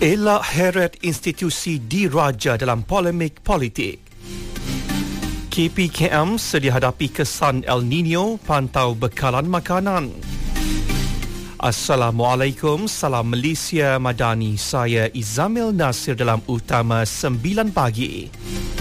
Elak heret institusi diraja dalam polemik politik. KPKM sedia hadapi kesan El Nino, pantau bekalan makanan. Assalamualaikum, salam Malaysia Madani. Saya Izamil Nasir dalam Utama 9 pagi.